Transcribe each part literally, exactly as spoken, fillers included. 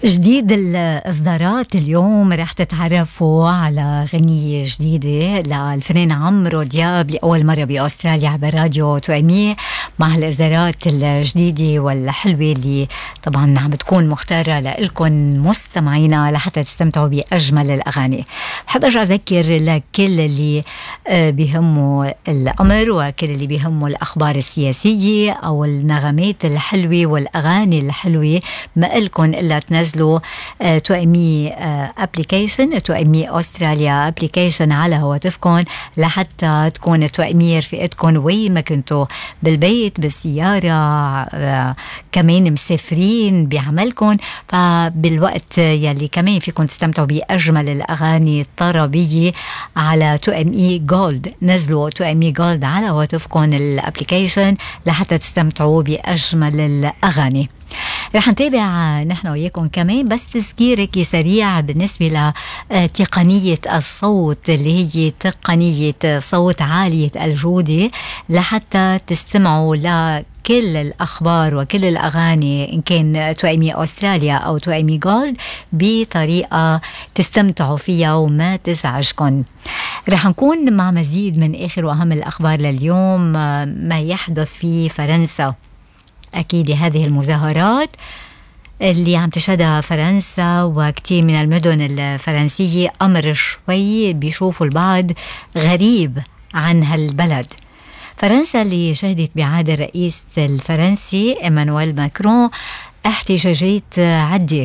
جديد الإصدارات اليوم رح تتعرفوا على غنية جديدة للفنان عمرو دياب لأول مرة بأستراليا عبر راديو توأمي مع الإصدارات الجديدة والحلوة اللي طبعا عم بتكون مختارة لكم مستمعينا لحتى تستمتعوا بأجمل الأغاني. بحب أرجع أذكر لكل اللي بيهموا الأمر وكل اللي بيهموا الأخبار السياسية أو النغمات الحلوة والأغاني الحلوة ما إلكن إلا تنزلوا توأمي ابليكيشن توأمي أستراليا ابليكيشن على هواتفكم لحتى تكون توأمي رفقتكم وين ما كنتوا، بالبيت، بالسيارة، كمان مسافرين بعملكم، فبالوقت يلي كمان فيكم تستمتعوا بأجمل الأغاني الطربية على توأمي جولد. نزلوا توأمي جولد على هواتفكم الابليكيشن لحتى تستمتعوا بأجمل الأغاني. رح نتابع نحن وياكم كمان بس تذكيرك سريع بالنسبة لتقنية الصوت اللي هي تقنية صوت عالية الجودة لحتى تستمعوا لكل الأخبار وكل الأغاني إن كان توأمي أستراليا أو توأمي جولد بطريقة تستمتعوا فيها وما تزعجكم. رح نكون مع مزيد من آخر وأهم الأخبار لليوم، ما يحدث في فرنسا. أكيد هذه المظاهرات اللي عم تشهدها فرنسا وكتير من المدن الفرنسية أمر شوي بيشوفوا البعض غريب عن هالبلد. فرنسا اللي شهدت بعهد الرئيس الفرنسي إيمانويل ماكرون احتجاجات عدة،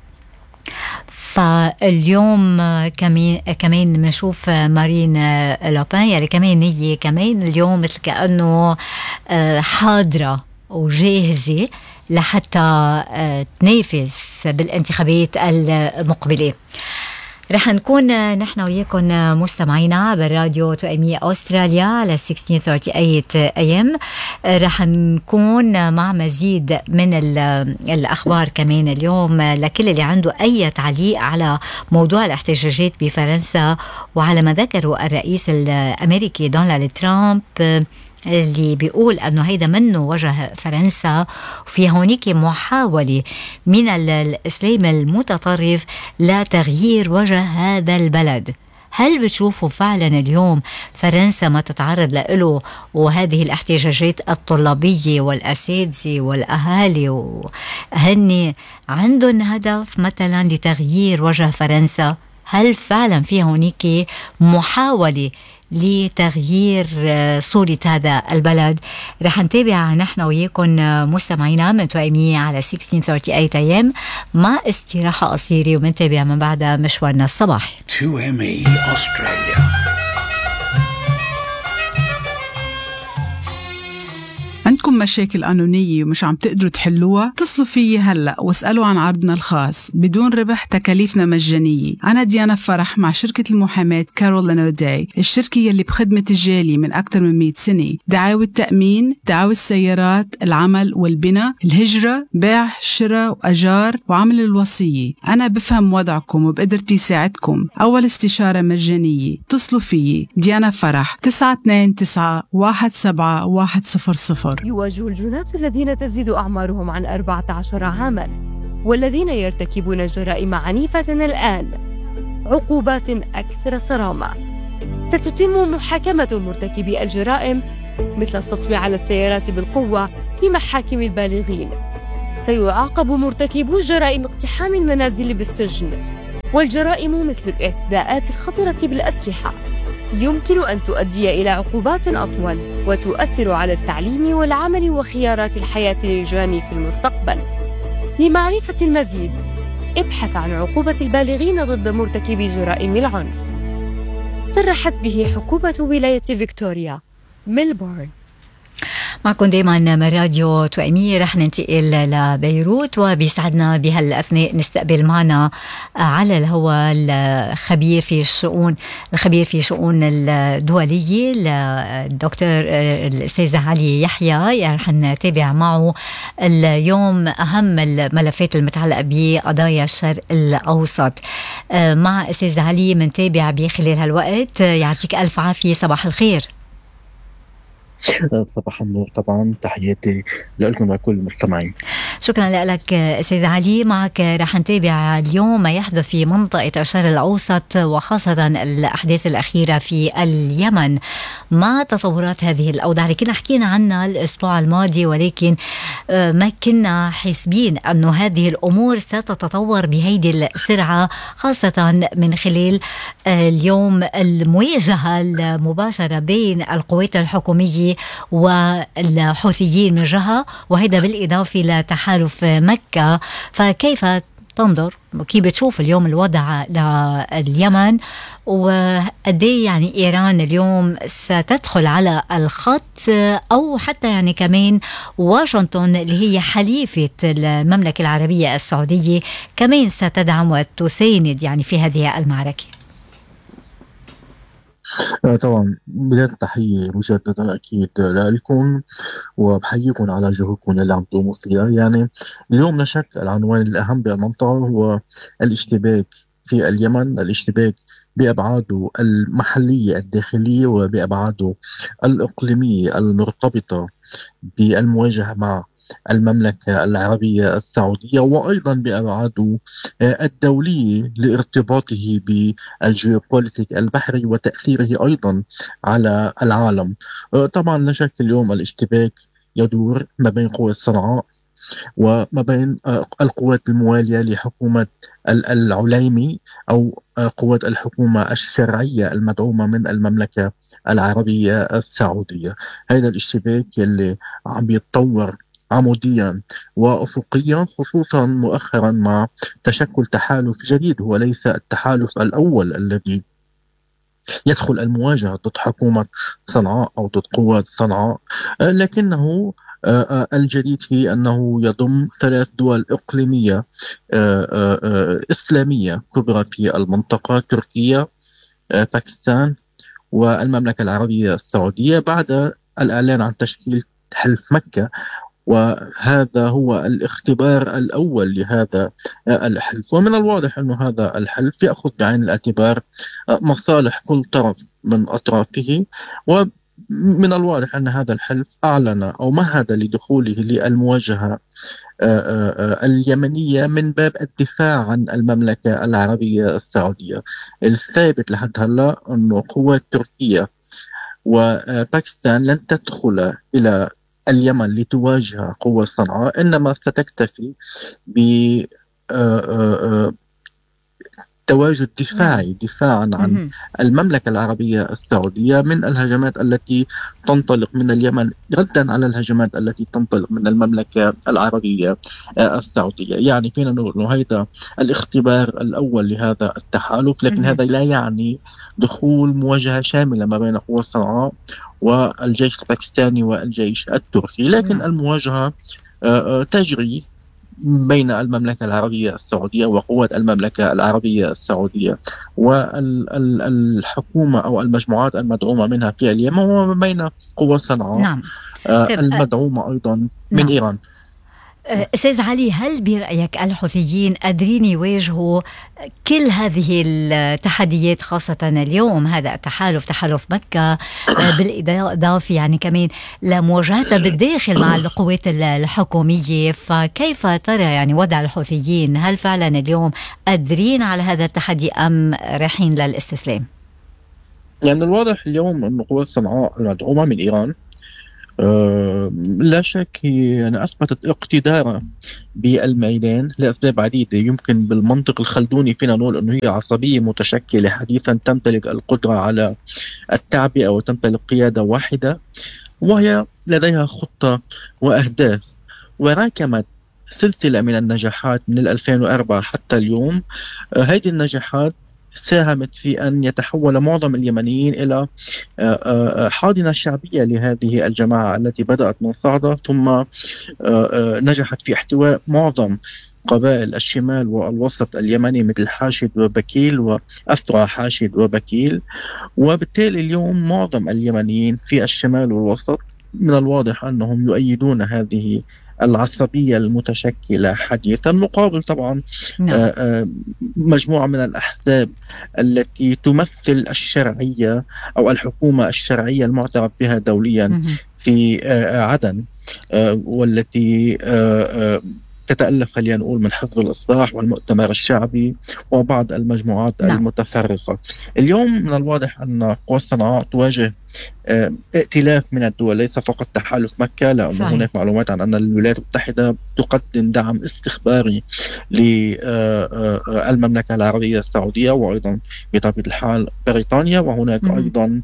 فاليوم كمان كمان بنشوف مارين لوبان يلي كمان هي كمان اليوم مثل كأنه حاضرة وجاهزة لحتى تنافس بالانتخابات المقبلة. رح نكون نحن وياكم مستمعينا عبر راديو توأمي أستراليا على ستة عشر ثمانية وثلاثين إيه إم. رح نكون مع مزيد من الأخبار كمان اليوم لكل اللي عنده أي تعليق على موضوع الاحتجاجات بفرنسا وعلى ما ذكره الرئيس الأمريكي دونالد ترامب اللي بيقول أنه هيدا منه وجه فرنسا، وفي هونيك محاولة من الإسلام المتطرف لتغيير وجه هذا البلد. هل بتشوفوا فعلا اليوم فرنسا ما تتعرض له وهذه الاحتجاجات الطلابية والأساتذة والأهالي وهن عندهم هدف مثلا لتغيير وجه فرنسا؟ هل فعلا في هونيك محاولة لتغيير صورة هذا البلد؟ رح نتابع نحن وياكم مستمعينا من توأمي على ستة عشر ثمانية وثلاثين إيه إم مع استراحة قصيرة ومنتابع من بعدها مشوارنا الصباحي. توأمي أستراليا. عندكم مشاكل قانونية ومش عم تقدروا تحلوها؟ اتصلوا فيي هلأ واسألوا عن عرضنا الخاص بدون ربح، تكاليفنا مجانية. أنا ديانا فرح مع شركة المحاماة كارول أوداي، الشركة يلي بخدمة الجالية من أكثر من مئة سنة. دعاوى التأمين، دعاوى السيارات، العمل والبناء، الهجرة، بيع، شراء وأجار وعمل الوصية. أنا بفهم وضعكم وبقدرتي ساعدكم. أول استشارة مجانية. اتصلوا فيي ديانا فرح تسعة اثنين تسعة واحد سبعة واحد صفر صفر. يواجه الجنات الذين تزيد أعمارهم عن أربعة عشر عاماً والذين يرتكبون جرائم عنيفة الآن عقوبات أكثر صرامة. ستتم محاكمة مرتكبي الجرائم مثل السطو على السيارات بالقوة في محاكم البالغين. سيعاقب مرتكبو جرائم اقتحام المنازل بالسجن، والجرائم مثل الاعتداءات الخطرة بالأسلحة يمكن أن تؤدي إلى عقوبات أطول وتؤثر على التعليم والعمل وخيارات الحياة للجاني في المستقبل. لمعرفة المزيد ابحث عن عقوبة البالغين ضد مرتكبي جرائم العنف. صرحت به حكومة ولاية فيكتوريا ميلبورن. معكم دايما من راديو توأمي. رح ننتقل لبيروت وبيسعدنا بهالأثناء نستقبل معنا على الهواء الخبير في الشؤون الخبير في الشؤون الدولية الدكتور الأستاذ علي يحيى. رح نتابع معه اليوم أهم الملفات المتعلقة بقضايا الشرق الأوسط. مع أستاذ علي منتابع بخلال هالوقت. يعطيك ألف عافية، صباح الخير. صباح النور، طبعا تحياتي لكم ولكل المستمعين. شكرا لك سيد علي. معك رح نتابع اليوم ما يحدث في منطقة الشرق الأوسط وخاصة الأحداث الأخيرة في اليمن مع تطورات هذه الأوضاع اللي كنا حكينا عنها الأسبوع الماضي، ولكن ما كنا حاسبين أنه هذه الأمور ستتطور بهيدي السرعة، خاصة من خلال اليوم المواجهة المباشرة بين القوات الحكومية والحوثيين من جهة، وهذا بالإضافة لتحالف مكة. فكيف تنظر كيف بتشوف اليوم الوضع لليمن، وقديه يعني إيران اليوم ستدخل على الخط، أو حتى يعني كمان واشنطن اللي هي حليفة المملكة العربية السعودية كمان ستدعم وتساند يعني في هذه المعركة؟ طبعا بداية التحية مجددا أكيد لكم، وبحييكم على جهودكم اللي عم تقوموا فيها. يعني اليوم لا شك العنوان الأهم بالمنطقة هو الاشتباك في اليمن، الاشتباك بأبعاده المحلية الداخلية وبأبعاده الإقليمية المرتبطة بالمواجهة مع المملكة العربية السعودية، وأيضا بأبعاده الدولية لارتباطه بالجيوبوليتيك البحري وتأثيره أيضا على العالم. طبعا لا شك اليوم الاشتباك يدور ما بين قوة صنعاء وما بين القوات الموالية لحكومة العليمي أو قوات الحكومة الشرعية المدعومة من المملكة العربية السعودية. هذا الاشتباك اللي عم يتطور عموديا وأفقيا، خصوصا مؤخرا مع تشكل تحالف جديد هو ليس التحالف الأول الذي يدخل المواجهة ضد حكومة صنعاء أو ضد قوات صنعاء، لكنه الجديد في أنه يضم ثلاث دول إقليمية إسلامية كبرى في المنطقة: تركيا، باكستان، والمملكة العربية السعودية، بعد الإعلان عن تشكيل حلف مكة. وهذا هو الاختبار الأول لهذا الحلف، ومن الواضح أن هذا الحلف يأخذ بعين الاعتبار مصالح كل طرف من أطرافه، ومن الواضح أن هذا الحلف أعلن أو مهد لدخوله للمواجهة اليمنية من باب الدفاع عن المملكة العربية السعودية. الثابت لحد هلا أن قوات تركيا وباكستان لن تدخل إلى اليمن لتواجه قوة صنعاء، إنما ستكتفي بتواجد دفاعي دفاعا عن المملكة العربية السعودية من الهجمات التي تنطلق من اليمن، ردا على الهجمات التي تنطلق من المملكة العربية السعودية. يعني فينا نقول هذا الاختبار الأول لهذا التحالف، لكن هذا لا يعني دخول مواجهة شاملة ما بين قوة صنعاء والجيش الباكستاني والجيش التركي، لكن المواجهة تجري بين المملكة العربية السعودية وقوات المملكة العربية السعودية والحكومة أو المجموعات المدعومة منها في اليمن، وبين قوات صنعاء نعم. المدعومة أيضا من نعم. إيران. أستاذ علي، هل برأيك الحوثيين قادرين يواجهوا كل هذه التحديات، خاصة اليوم هذا التحالف تحالف مكة بالإضافة يعني كمان لمواجهتها بالداخل مع القوات الحكومية؟ فكيف ترى يعني وضع الحوثيين؟ هل فعلا اليوم قادرين على هذا التحدي أم رايحين للاستسلام؟ يعني الواضح اليوم أن قوات صنعاء المدعومة من إيران أه لا شك يعني أثبتت اقتدارها بالميدان لأسباب عديدة. يمكن بالمنطق الخلدوني فينا نقول أنه هي عصبية متشكلة حديثا تمتلك القدرة على التعبئة وتمتلك قيادة واحدة، وهي لديها خطة وأهداف، وراكمت سلسلة من النجاحات من ألفين وأربعة حتى اليوم. أه هذه النجاحات ساهمت في أن يتحول معظم اليمنيين إلى حاضنة شعبية لهذه الجماعة التي بدأت من صعدة، ثم نجحت في احتواء معظم قبائل الشمال والوسط اليمني مثل حاشد وبكيل وأفرع حاشد وبكيل. وبالتالي اليوم معظم اليمنيين في الشمال والوسط من الواضح أنهم يؤيدون هذه العصبية المتشكلة حديثا، مقابل طبعا نعم. مجموعة من الأحزاب التي تمثل الشرعية أو الحكومة الشرعية المعترف بها دوليا في عدن والتي تتألف خلينا نقول من حزب الإصلاح والمؤتمر الشعبي وبعض المجموعات نعم. المتفرقة. اليوم من الواضح أن قوى صنعاء تواجه ائتلاف من الدول، ليس فقط تحالف مكة، لأن هناك معلومات عن أن الولايات المتحدة تقدم دعم استخباري للمملكة العربية السعودية وأيضا بطبيعة الحال بريطانيا، وهناك م- أيضا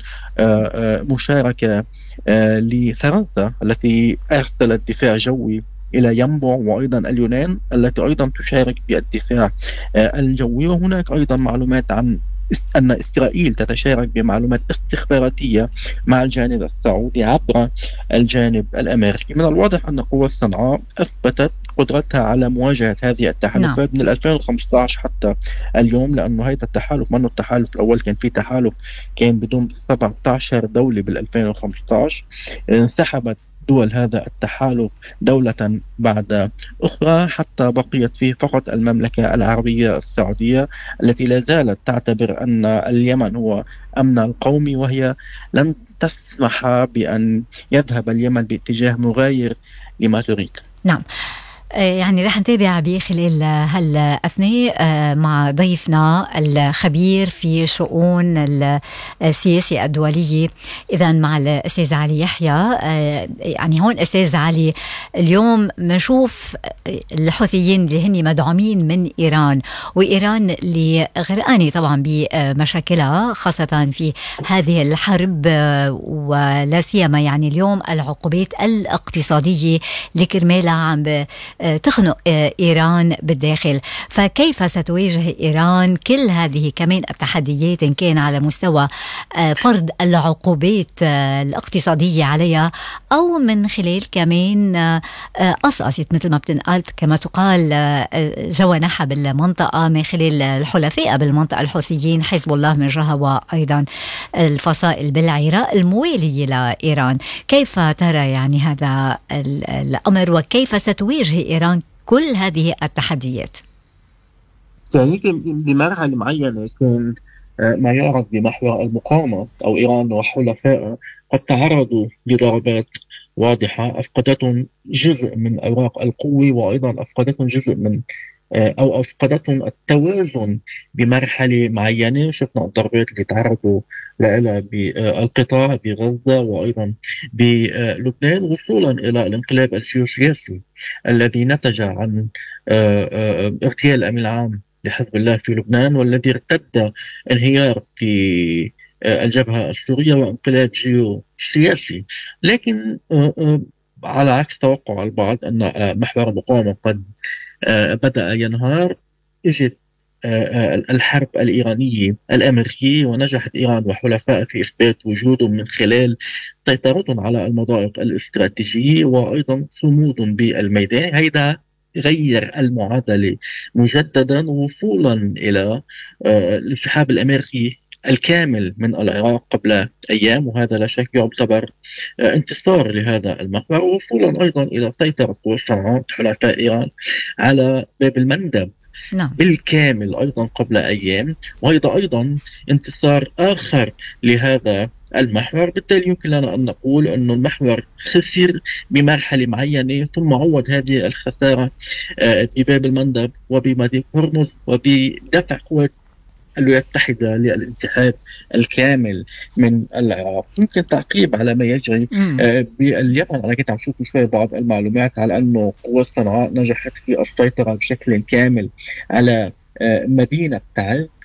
مشاركة لفرنسا التي أرسلت دفاع جوي إلى ينبع، وأيضا اليونان التي أيضا تشارك بالدفاع الجوي. وهناك أيضا معلومات عن أن إسرائيل تتشارك بمعلومات استخباراتية مع الجانب السعودي عبر الجانب الأمريكي. من الواضح أن قوى صنعاء أثبتت قدرتها على مواجهة هذه التحالفات من ألفين وخمسة عشر حتى اليوم، لأنه هذا التحالف منه التحالف الأول، كان في تحالف كان بدون سبعة عشر دولة بالألفين وخمسة عشر، انسحبت دول هذا التحالف دولة بعد أخرى حتى بقيت فيه فقط المملكة العربية السعودية التي لا زالت تعتبر أن اليمن هو أمنها القومي، وهي لن تسمح بأن يذهب اليمن باتجاه مغاير لما تريد. نعم، يعني رح نتابع بخلال هالأثناء مع ضيفنا الخبير في شؤون السياسة الدولية، إذا مع الأستاذ علي يحيى. يعني هون أستاذ علي، اليوم منشوف الحوثيين اللي هن مدعومين من إيران، وإيران اللي غرقانة طبعا بمشاكلها خاصة في هذه الحرب، ولا سيما يعني اليوم العقوبات الاقتصادية اللي كرمالها عم تخنق إيران بالداخل. فكيف ستواجه إيران كل هذه كمان التحديات، إن كان على مستوى فرض العقوبات الاقتصادية عليها أو من خلال كمان قصقصت مثل ما بتنقال كما تقال جوانحها بالمنطقة من خلال الحلفاء بالمنطقة الحوثيين حزب الله من جهة وأيضا الفصائل بالعراق الموالية لإيران. كيف ترى يعني هذا الأمر، وكيف ستواجه إيران كل هذه التحديات؟ يعني بمرحلة معينة كان ما يعرف بمحور المقاومة أو إيران وحلفائها قد تعرضوا لضربات واضحة أفقدتهم جزء من أوراق القوة، وأيضا أفقدتهم جزء من أو أفقدتهم التوازن بمرحلة معينة. شفنا الضربات اللي تعرضوا لها بالقطاع بغزة وأيضا بلبنان، وصولا إلى الانقلاب الجيوسياسي الذي نتج عن اغتيال الأمين العام لحزب الله في لبنان، والذي ارتد انهيار في الجبهة السورية وانقلاب جيوسياسي. لكن على عكس توقع البعض أن محور المقاومة قد بدأ ينهار، اجت الحرب الإيرانية الأمريكية ونجحت إيران وحلفائها في إثبات وجودهم من خلال سيطرتهم على المضائق الاستراتيجية وأيضا صمودهم بالميدان. هيدا غير المعادلة مجددا وصولا إلى الانسحاب الأمريكي الكامل من العراق قبل أيام، وهذا لا شك يعتبر انتصار لهذا المحور، وصولا أيضا إلى سيطرة قوى صنعاء حلفاء إيران على باب المندب نعم. بالكامل أيضا قبل أيام، وهذا أيضا انتصار آخر لهذا المحور. بالتالي يمكن لنا أن نقول أن المحور خسر بمرحلة معينة ثم عوض هذه الخسارة بباب المندب وبمضيق هرمز وبدفع قوات الولايات المتحدة للانسحاب الكامل من العراق. يمكن تعقيب على ما يجري آه باليمن. أنا كنت عم شوف شوي بعض المعلومات على أنه قوى صنعاء نجحت في السيطرة بشكل كامل على آه مدينة تعز